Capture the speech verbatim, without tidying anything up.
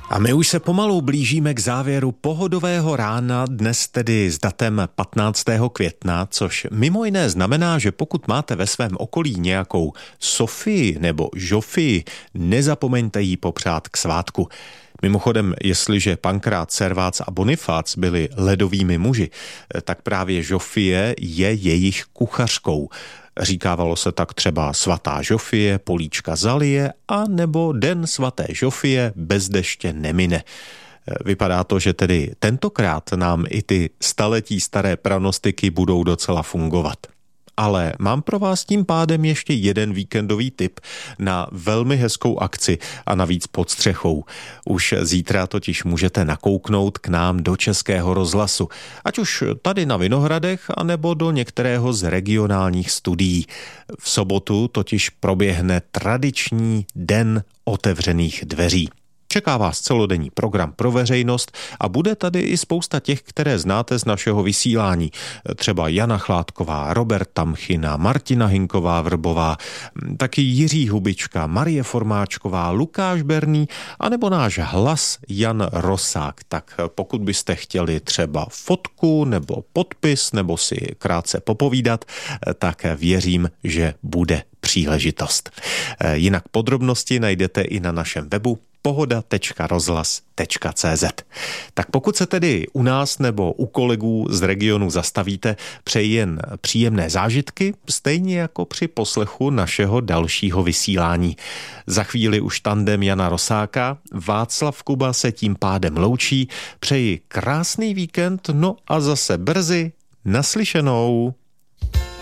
A my už se pomalu blížíme k závěru pohodového rána, dnes tedy s datem patnáctého května, což mimo jiné znamená, že pokud máte ve svém okolí nějakou Sofii nebo Žofii, nezapomeňte jí popřát k svátku. Mimochodem, jestliže Pankrát, Servác a Bonifác byli ledovými muži, tak právě Žofie je jejich kuchařkou. Říkávalo se tak třeba svatá Žofie, políčka zalije, a nebo den svaté Žofie bez deště nemine. Vypadá to, že tedy tentokrát nám i ty staletí staré pranostiky budou docela fungovat. Ale mám pro vás tím pádem ještě jeden víkendový tip na velmi hezkou akci a navíc pod střechou. Už zítra totiž můžete nakouknout k nám do Českého rozhlasu, ať už tady na Vinohradech, anebo do některého z regionálních studií. V sobotu totiž proběhne tradiční den otevřených dveří. Čeká vás celodenní program pro veřejnost a bude tady i spousta těch, které znáte z našeho vysílání. Třeba Jana Chládková, Robert Tamchina, Martina Hinková-Vrbová, taky Jiří Hubička, Marie Formáčková, Lukáš Berný, anebo náš hlas Jan Rosák. Tak pokud byste chtěli třeba fotku nebo podpis nebo si krátce popovídat, tak věřím, že bude příležitost. Jinak podrobnosti najdete i na našem webu pohoda tečka rozhlas tečka cé zet. Tak pokud se tedy u nás nebo u kolegů z regionu zastavíte, přeji jen příjemné zážitky, stejně jako při poslechu našeho dalšího vysílání. Za chvíli už tandem Jana Rosáka, Václav Kuba se tím pádem loučí, přeji krásný víkend, no a zase brzy naslyšenou.